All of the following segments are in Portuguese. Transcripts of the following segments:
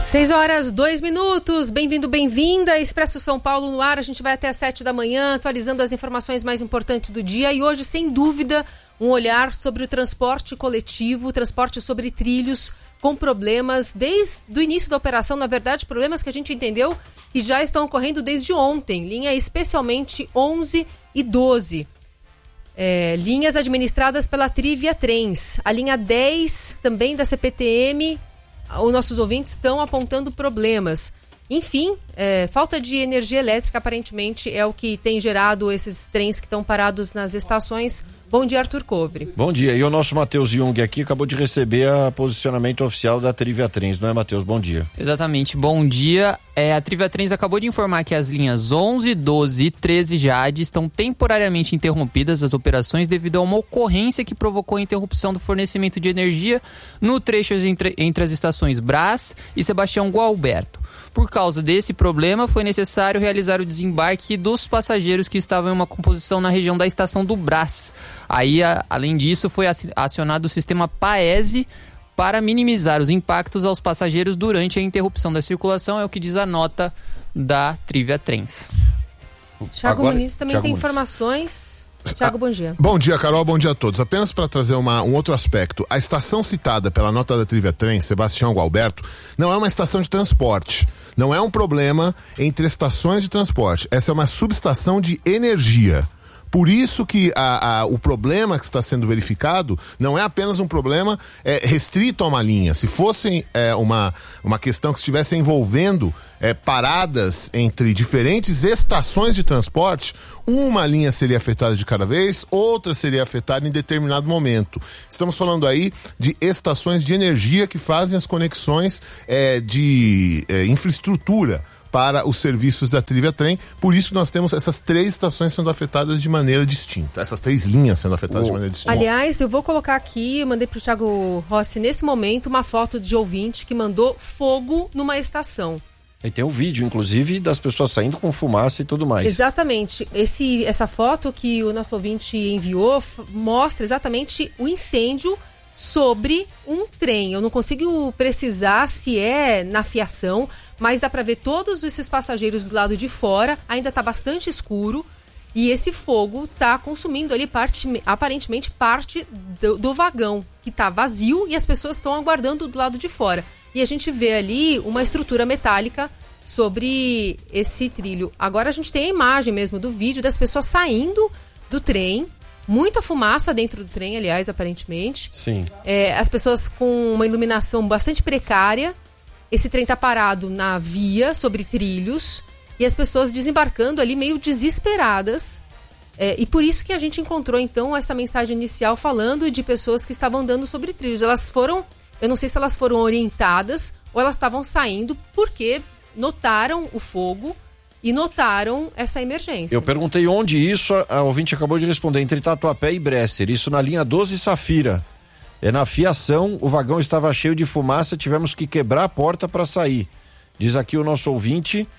6h02. Bem-vindo, bem-vinda. Expresso São Paulo no ar. A gente vai até às 7 da manhã, atualizando as informações mais importantes do dia. E hoje, sem dúvida, um olhar sobre o transporte coletivo, transporte sobre trilhos, com problemas desde o início da operação. Na verdade, problemas que a gente entendeu que já estão ocorrendo desde ontem. Linha especialmente 11 e 12. Linhas administradas pela Trivia Trens. A linha 10, também da CPTM, os nossos ouvintes estão apontando problemas. Enfim, falta de energia elétrica aparentemente é o que tem gerado esses trens que estão parados nas estações. Bom dia, Arthur Cobre. Bom dia. E o nosso Matheus Jung aqui acabou de receber o posicionamento oficial da Trivia Trens, não é, Matheus? Bom dia. Exatamente. Bom dia. A Trivia Trens acabou de informar que as linhas 11, 12 e 13 JAD estão temporariamente interrompidas as operações devido a uma ocorrência que provocou a interrupção do fornecimento de energia no trecho entre as estações Brás e Sebastião Gualberto. Por causa desse problema, foi necessário realizar o desembarque dos passageiros que estavam em uma composição na região da estação do Brás. Aí, além disso, foi acionado o sistema PAESE para minimizar os impactos aos passageiros durante a interrupção da circulação, é o que diz a nota da Trivia Trens. Thiago Muniz também tem informações. Thiago, bom dia. Bom dia, Carol, bom dia a todos. Apenas para trazer um outro aspecto. A estação citada pela nota da Trivia Trens, Sebastião Gualberto, não é uma estação de transporte. Não é um problema entre estações de transporte. Essa é uma subestação de energia. Por isso que o problema que está sendo verificado não é apenas um problema restrito a uma linha. Se fosse uma questão que estivesse envolvendo paradas entre diferentes estações de transporte, uma linha seria afetada de cada vez, outra seria afetada em determinado momento. Estamos falando aí de estações de energia que fazem as conexões de infraestrutura para os serviços da Trivia Trem. Por isso nós temos essas 3 estações sendo afetadas de maneira distinta. Essas 3 linhas sendo afetadas de maneira distinta. Aliás, eu vou colocar aqui, eu mandei para o Thiago Rossi nesse momento uma foto de ouvinte que mandou fogo numa estação. E tem um vídeo, inclusive, das pessoas saindo com fumaça e tudo mais. Exatamente. Essa foto que o nosso ouvinte enviou mostra exatamente o incêndio sobre um trem. Eu não consigo precisar se é na fiação, mas dá para ver todos esses passageiros do lado de fora. Ainda está bastante escuro e esse fogo está consumindo ali aparentemente parte do vagão, que está vazio, e as pessoas estão aguardando do lado de fora. E a gente vê ali uma estrutura metálica sobre esse trilho. Agora a gente tem a imagem mesmo do vídeo das pessoas saindo do trem. Muita fumaça dentro do trem, aliás, aparentemente. Sim. As pessoas com uma iluminação bastante precária. Esse trem está parado na via, sobre trilhos. E as pessoas desembarcando ali meio desesperadas. E por isso que a gente encontrou, então, essa mensagem inicial falando de pessoas que estavam andando sobre trilhos. Elas foram, eu não sei se elas foram orientadas ou elas estavam saindo porque notaram o fogo e notaram essa emergência. Eu perguntei onde isso, a ouvinte acabou de responder, entre Tatuapé e Bresser, isso na linha 12 Safira. Na fiação, o vagão estava cheio de fumaça, tivemos que quebrar a porta para sair. Diz aqui o nosso ouvinte,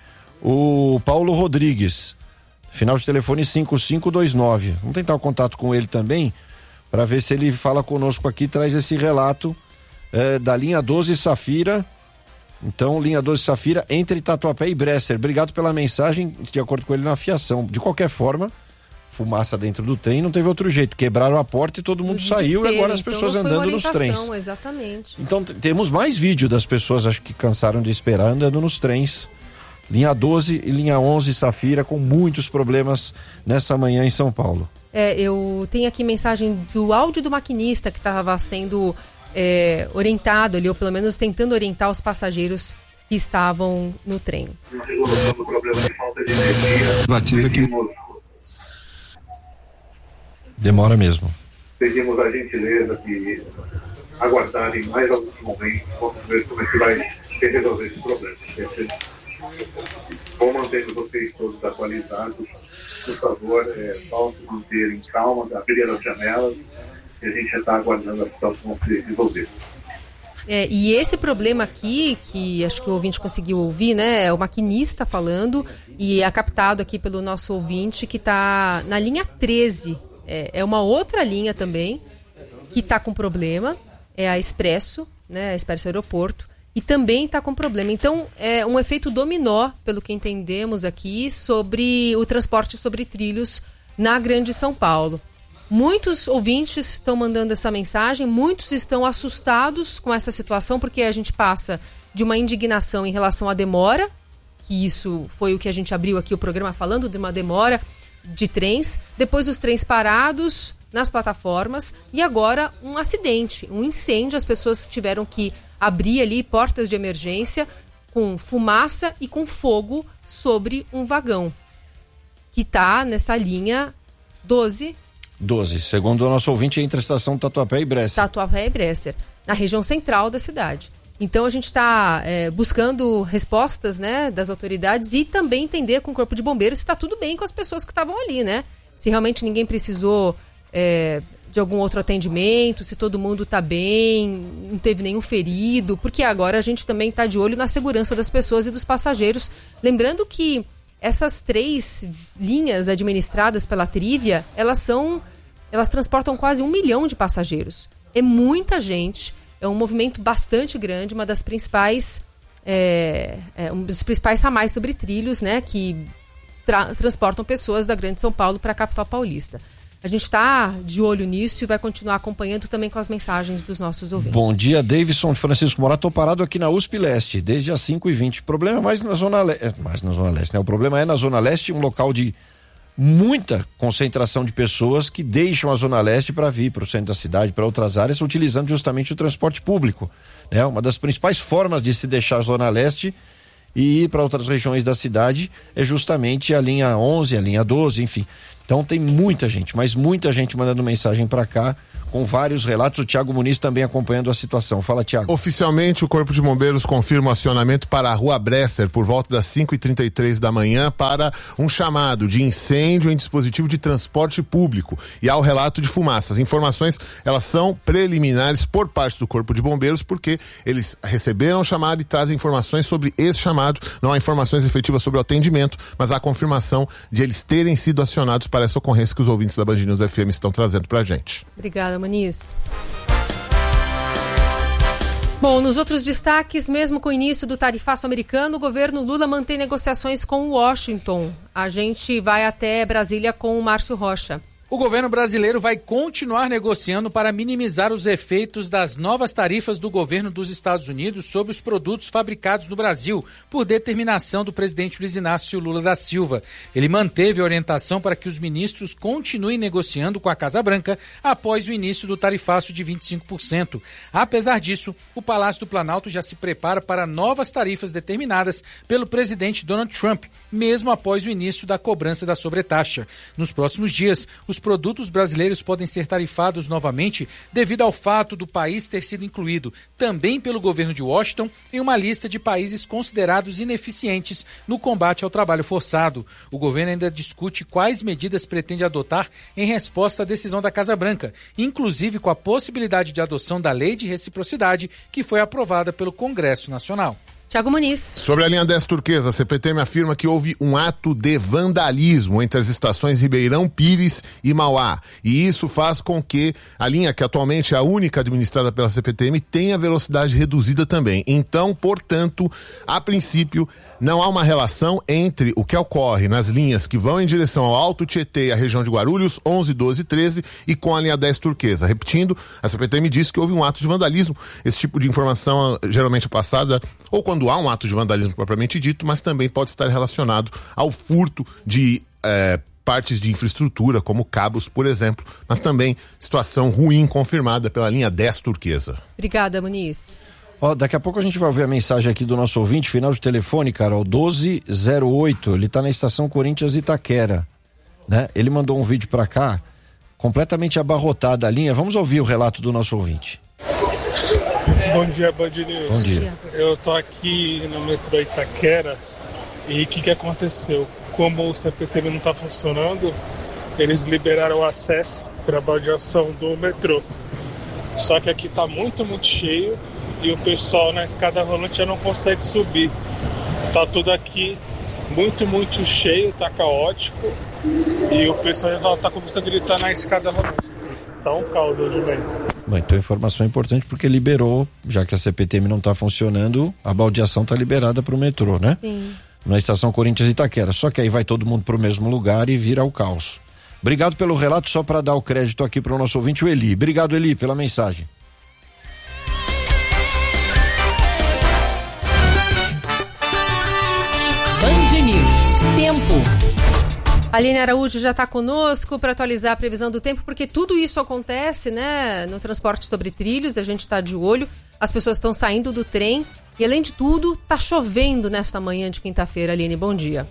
o Paulo Rodrigues, final de telefone 5529. Vamos tentar o contato com ele também, para ver se ele fala conosco aqui, traz esse relato da linha 12 Safira. Então, linha 12 Safira, entre Tatuapé e Bresser. Obrigado pela mensagem, de acordo com ele, na fiação. De qualquer forma, fumaça dentro do trem, não teve outro jeito. Quebraram a porta e todo mundo saiu, e agora as pessoas andando nos trens. Exatamente. Então, temos mais vídeo das pessoas, acho que cansaram de esperar, andando nos trens. Linha 12 e linha 11 Safira, com muitos problemas nessa manhã em São Paulo. Eu tenho aqui mensagem do áudio do maquinista que estava sendo orientado ali, ou pelo menos tentando orientar os passageiros que estavam no trem. Batiza aqui. Demora mesmo. Pedimos a gentileza de aguardarem mais alguns momentos. Vamos ver como é que vai resolver esse problema. Vou manter vocês todos atualizados. Por favor, volte a manter em calma, abrir as janelas, e a gente já está aguardando a situação se resolver. E esse problema aqui, que acho que o ouvinte conseguiu ouvir, né? É o maquinista falando, e é captado aqui pelo nosso ouvinte, que está na linha 13. É uma outra linha também que está com problema, é a Expresso, né? A Expresso Aeroporto. e também está com problema. Então, é um efeito dominó, pelo que entendemos aqui, sobre o transporte sobre trilhos na Grande São Paulo. Muitos ouvintes estão mandando essa mensagem, muitos estão assustados com essa situação, porque a gente passa de uma indignação em relação à demora, que isso foi o que a gente abriu aqui o programa falando de uma demora de trens, depois os trens parados nas plataformas e agora um acidente, um incêndio. As pessoas tiveram que abrir ali portas de emergência com fumaça e com fogo sobre um vagão que está nessa linha 12, segundo o nosso ouvinte, entre a estação Tatuapé e Bresser, na região central da cidade. Então a gente está buscando respostas, né, das autoridades e também entender com o Corpo de Bombeiros se está tudo bem com as pessoas que estavam ali, né? Se realmente ninguém precisou de algum outro atendimento, se todo mundo está bem, não teve nenhum ferido, porque agora a gente também está de olho na segurança das pessoas e dos passageiros. Lembrando que essas 3 linhas administradas pela Trívia, elas transportam quase 1 milhão de passageiros. É muita gente, é um movimento bastante grande, uma das principais um dos principais ramais sobre trilhos, né, que transportam pessoas da Grande São Paulo para a capital paulista. A gente está de olho nisso e vai continuar acompanhando também com as mensagens dos nossos ouvintes. Bom dia, Davidson de Francisco Morato. Estou parado aqui na USP Leste, desde as 5h20. O problema é mais na Zona Leste, né? O problema é na Zona Leste, um local de muita concentração de pessoas que deixam a Zona Leste para vir para o centro da cidade, para outras áreas, utilizando justamente o transporte público, né? Uma das principais formas de se deixar a Zona Leste e ir para outras regiões da cidade é justamente a linha 11, a linha 12, enfim. Então tem muita gente, mas muita gente mandando mensagem para cá com vários relatos. O Thiago Muniz também acompanhando a situação. Fala, Thiago. Oficialmente, o Corpo de Bombeiros confirma o acionamento para a Rua Bresser por volta das 5h33 da manhã para um chamado de incêndio em dispositivo de transporte público e há o relato de fumaça. As informações, elas são preliminares por parte do Corpo de Bombeiros, porque eles receberam o chamado e trazem informações sobre esse chamado. Não há informações efetivas sobre o atendimento, mas há a confirmação de eles terem sido acionados para essa ocorrência que os ouvintes da Band News FM estão trazendo pra gente. Obrigada, Muniz. Bom, nos outros destaques, mesmo com o início do tarifaço americano, o governo Lula mantém negociações com Washington. A gente vai até Brasília com o Márcio Rocha. O governo brasileiro vai continuar negociando para minimizar os efeitos das novas tarifas do governo dos Estados Unidos sobre os produtos fabricados no Brasil, por determinação do presidente Luiz Inácio Lula da Silva. Ele manteve a orientação para que os ministros continuem negociando com a Casa Branca após o início do tarifaço de 25%. Apesar disso, o Palácio do Planalto já se prepara para novas tarifas determinadas pelo presidente Donald Trump, mesmo após o início da cobrança da sobretaxa. Nos próximos dias, os produtos brasileiros podem ser tarifados novamente devido ao fato do país ter sido incluído também pelo governo de Washington em uma lista de países considerados ineficientes no combate ao trabalho forçado. O governo ainda discute quais medidas pretende adotar em resposta à decisão da Casa Branca, inclusive com a possibilidade de adoção da Lei de Reciprocidade, que foi aprovada pelo Congresso Nacional. Thiago Muniz. Sobre a linha 10 Turquesa, a CPTM afirma que houve um ato de vandalismo entre as estações Ribeirão Pires e Mauá. E isso faz com que a linha, que atualmente é a única administrada pela CPTM, tenha velocidade reduzida também. Então, portanto, a princípio, não há uma relação entre o que ocorre nas linhas que vão em direção ao Alto Tietê e à região de Guarulhos, 11, 12 e 13, e com a linha 10 Turquesa. Repetindo, a CPTM disse que houve um ato de vandalismo. Esse tipo de informação geralmente é passada ou quando há um ato de vandalismo propriamente dito, mas também pode estar relacionado ao furto de partes de infraestrutura, como cabos, por exemplo, mas também situação ruim confirmada pela linha 10 Turquesa. Obrigada, Muniz. Daqui a pouco a gente vai ouvir a mensagem aqui do nosso ouvinte, final de telefone, cara, o 1208, ele tá na estação Corinthians Itaquera, né? Ele mandou um vídeo pra cá, completamente abarrotada a linha. Vamos ouvir o relato do nosso ouvinte. Bom dia, Band News. Bom dia. Eu tô aqui no metrô Itaquera e o que aconteceu? Como o CPTM não está funcionando, eles liberaram o acesso para a baldeação do metrô. Só que aqui tá muito cheio e o pessoal na escada rolante já não consegue subir. Tá tudo aqui muito cheio, tá caótico e o pessoal já tá começando a gritar na escada rolante. Tá um caos hoje mesmo. Bom, então a informação é importante porque liberou, já que a CPTM não está funcionando, a baldeação está liberada para o metrô, né? Sim. Na estação Corinthians e Itaquera. Só que aí vai todo mundo para o mesmo lugar e vira o caos. Obrigado pelo relato, só para dar o crédito aqui para o nosso ouvinte, o Eli. Obrigado, Eli, pela mensagem. Band News. Tempo. Aline Araújo já está conosco para atualizar a previsão do tempo, porque tudo isso acontece, né, no transporte sobre trilhos, a gente está de olho, as pessoas estão saindo do trem e, além de tudo, está chovendo nesta manhã de quinta-feira. Aline, bom dia.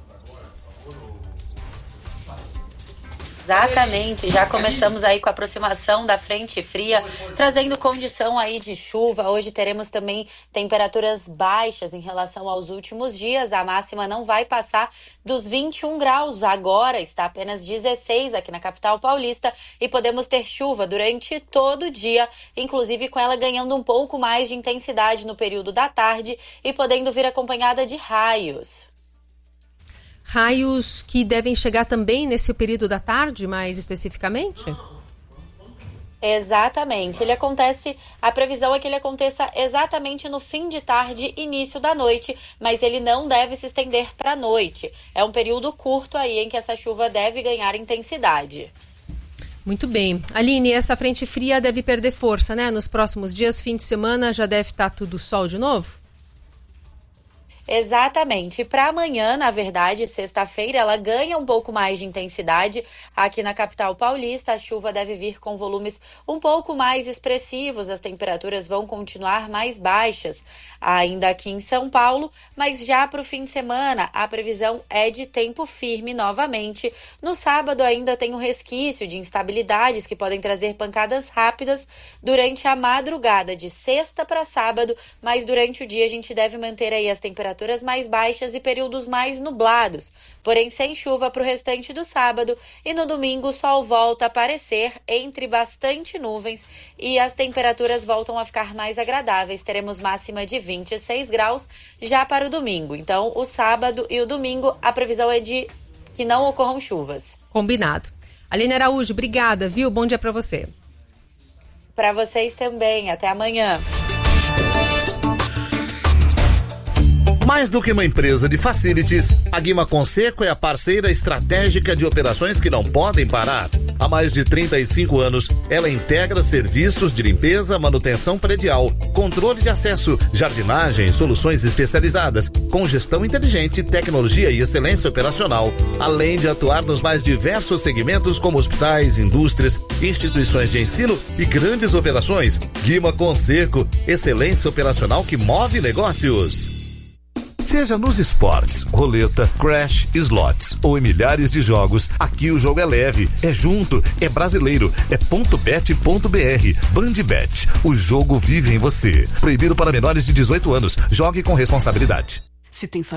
Exatamente, já começamos aí com a aproximação da frente fria, trazendo condição aí de chuva. Hoje teremos também temperaturas baixas em relação aos últimos dias. A máxima não vai passar dos 21 graus. Agora está apenas 16 aqui na capital paulista e podemos ter chuva durante todo o dia, inclusive com ela ganhando um pouco mais de intensidade no período da tarde e podendo vir acompanhada de raios. Raios que devem chegar também nesse período da tarde, mais especificamente? Exatamente. A previsão é que ele aconteça exatamente no fim de tarde, início da noite, mas ele não deve se estender para a noite. É um período curto aí em que essa chuva deve ganhar intensidade. Muito bem. Aline, essa frente fria deve perder força, né? Nos próximos dias, fim de semana, já deve estar tudo sol de novo? Exatamente. Para amanhã, na verdade, sexta-feira, ela ganha um pouco mais de intensidade. Aqui na capital paulista, a chuva deve vir com volumes um pouco mais expressivos. As temperaturas vão continuar mais baixas ainda aqui em São Paulo, mas já para o fim de semana, a previsão é de tempo firme novamente. No sábado ainda tem um resquício de instabilidades que podem trazer pancadas rápidas durante a madrugada de sexta para sábado, mas durante o dia a gente deve manter aí as temperaturas mais baixas e períodos mais nublados, porém sem chuva para o restante do sábado, e no domingo o sol volta a aparecer entre bastante nuvens e as temperaturas voltam a ficar mais agradáveis. Teremos máxima de 26 graus já para o domingo. Então, o sábado e o domingo, a previsão é de que não ocorram chuvas. Combinado. Aline Araújo, obrigada, viu? Bom dia para você. Para vocês também. Até amanhã. Mais do que uma empresa de facilities, a Guima Conserco é a parceira estratégica de operações que não podem parar. Há mais de 35 anos, ela integra serviços de limpeza, manutenção predial, controle de acesso, jardinagem, soluções especializadas, com gestão inteligente, tecnologia e excelência operacional, além de atuar nos mais diversos segmentos como hospitais, indústrias, instituições de ensino e grandes operações. Guima Conserco, excelência operacional que move negócios. Seja nos esportes, roleta, crash, slots ou em milhares de jogos, aqui o jogo é leve, é junto, é brasileiro, é .bet.br. Bandbet, o jogo vive em você. Proibido para menores de 18 anos. Jogue com responsabilidade. Se tem